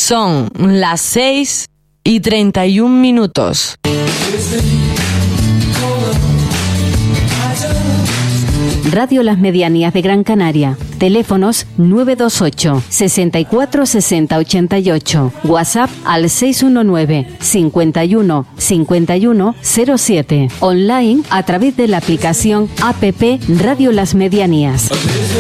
Son las 6:31. Radio Las Medianías de Gran Canaria. Teléfonos 928 64 60 88. WhatsApp al 619 51 51 07. Online a través de la aplicación APP Radio Las Medianías.